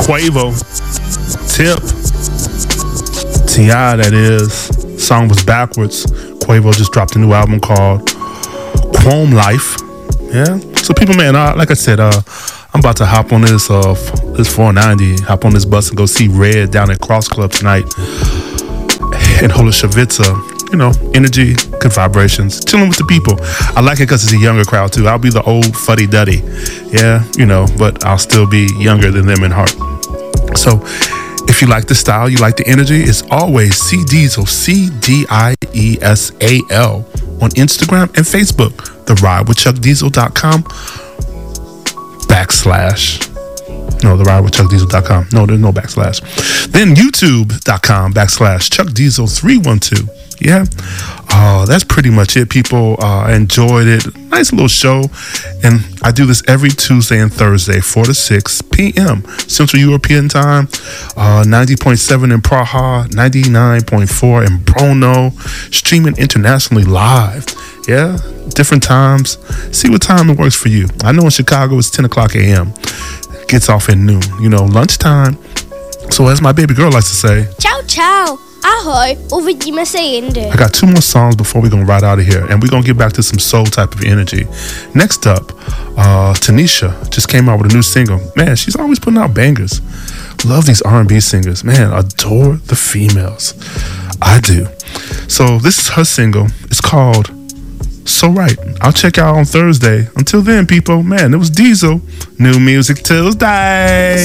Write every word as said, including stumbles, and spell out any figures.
Quavo, Tip, T I that is. Song was Backwards. Quavo just dropped a new album called Chrome Life. Yeah. So people, man, uh, like I said, uh, I'm about to hop on this uh, this four ninety, hop on this bus and go see Red down at Cross Club tonight in Holoshavitsa. You know, energy, good vibrations, chilling with the people. I like it because it's a younger crowd too. I'll be the old fuddy-duddy. Yeah, you know, but I'll still be younger than them in heart. So if you like the style, you like the energy, it's always C Diesel, C D I E S A L on Instagram and Facebook. The Ride with Chuck Diesel dot com backslash. No, the Ride with Chuck Diesel dot com. No, there's no backslash. Then YouTube dot com backslash Chuck Diesel three one two. Yeah. Oh, that's pretty much it, people. Uh, I enjoyed it. Nice little show. And I do this every Tuesday and Thursday, four to six p.m. Central European Time. Uh, ninety point seven in Praha, ninety-nine point four in Brno. Streaming internationally live. Yeah. Different times. See what time it works for you. I know in Chicago it's ten o'clock a.m. Gets off at noon. You know, lunchtime. So as my baby girl likes to say, ciao, ciao. Ahoj, uvidíme se jinde. I got two more songs before we're going to ride out of here. And we're going to get back to some soul type of energy. Next up, uh, Tanisha just came out with a new single. Man, she's always putting out bangers. Love these R and B singers. Man, adore the females. I do. So this is her single. It's called So Right. I'll check out on Thursday. Until then, people, man, it was Diesel. New Music Tuesday.